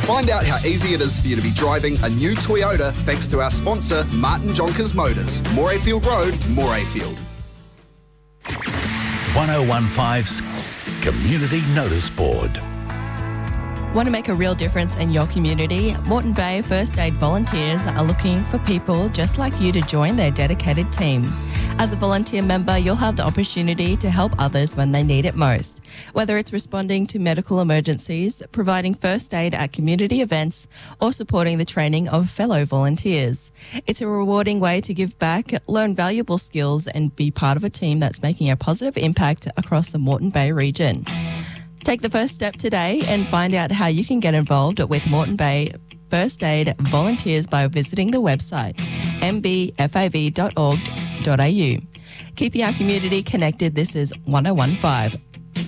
Find out how easy it is for you to be driving a new Toyota thanks to our sponsor, Martin Jonkers Motors. Morayfield Road, Morayfield. 1015's Community Notice Board. Want to make a real difference in your community? Moreton Bay First Aid volunteers are looking for people just like you to join their dedicated team. As a volunteer member, you'll have the opportunity to help others when they need it most, whether it's responding to medical emergencies, providing first aid at community events, or supporting the training of fellow volunteers. It's a rewarding way to give back, learn valuable skills, and be part of a team that's making a positive impact across the Moreton Bay region. Take the first step today and find out how you can get involved with Moreton Bay First Aid volunteers by visiting the website mbfav.org.au. Keeping our community connected, this is 1015.